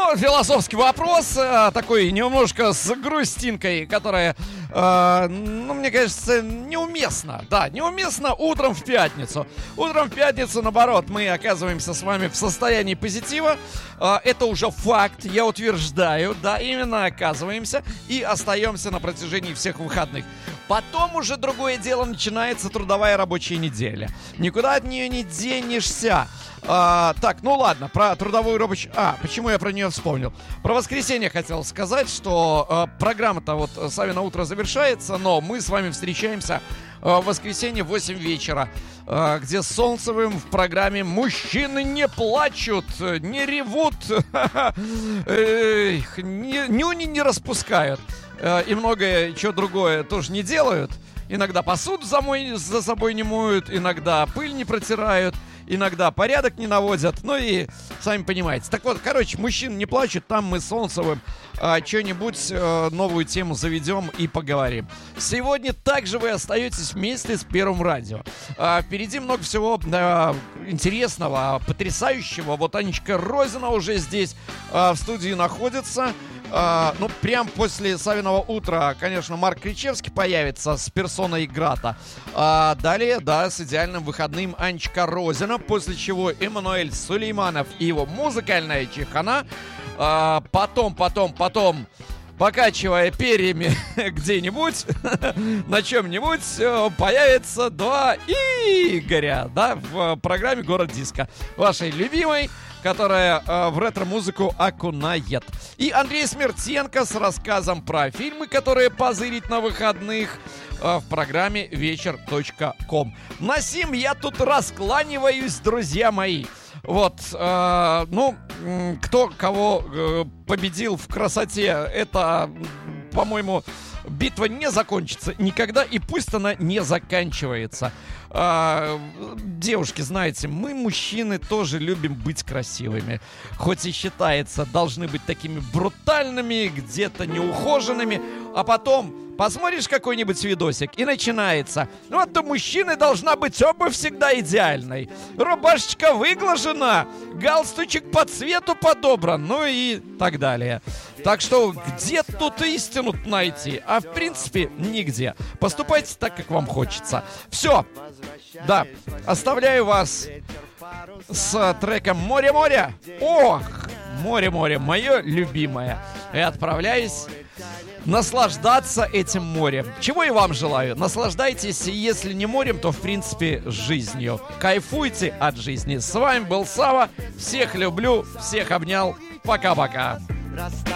Ну, философский вопрос, такой немножко с грустинкой, которая, ну, мне кажется, неуместна. Да, неуместно утром в пятницу. Утром в пятницу, наоборот, мы оказываемся с вами в состоянии позитива. Это уже факт, я утверждаю. Да, именно оказываемся и остаемся на протяжении всех выходных. Потом уже другое дело, начинается трудовая рабочая неделя. Никуда от нее не денешься. Так, ну ладно, про трудовую рабочую... почему я про нее вспомнил? Про воскресенье хотел сказать, что программа-то вот «Савино утро» завершается, но мы с вами встречаемся в воскресенье в 8 вечера, где с Солнцевым в программе «Мужчины не плачут, не ревут, нюни не распускают» и многое что другое тоже не делают. Иногда посуду за собой не моют, иногда пыль не протирают, иногда порядок не наводят. Ну и сами понимаете. Так вот, короче, мужчины не плачут. Там мы с Солнцевым что-нибудь, новую тему заведем и поговорим. Сегодня также вы остаетесь вместе с Первым радио. Впереди много всего интересного, потрясающего. Вот Анечка Розина уже здесь в студии находится. Ну, прям после Савиного утра, конечно, Марк Кричевский появится с персоной Грата. Далее, да, с идеальным выходным Анечка Розина, после чего Эммануэль Сулейманов и его музыкальная чехана. Потом, покачивая перьями где-нибудь, на чем-нибудь, появится два Игоря, да, в программе «Город Диско», вашей любимой, которая в ретро-музыку окунает. И Андрей Смертенко с рассказом про фильмы, которые позырить на выходных, в программе вечер.ком. На сим я тут раскланиваюсь, друзья мои. Вот, ну, кто кого победил в красоте, это, по-моему, битва не закончится никогда, и пусть она не заканчивается. Девушки, знаете, мы, мужчины, тоже любим быть красивыми. Хоть и считается, должны быть такими брутальными, где-то неухоженными, а потом посмотришь какой-нибудь видосик, и начинается: ну, вот у мужчины должна быть обувь всегда идеальной, рубашечка выглажена, галстучек по цвету подобран, ну и так далее. Так что где тут истину найти? А в принципе нигде. Поступайте так, как вам хочется. Все. Да, оставляю вас с треком «Море-море». Ох, море-море, мое любимое. И отправляюсь наслаждаться этим морем. Чего и вам желаю. Наслаждайтесь, если не морем, то в принципе жизнью. Кайфуйте от жизни. С вами был Сава. Всех люблю, всех обнял. Пока-пока.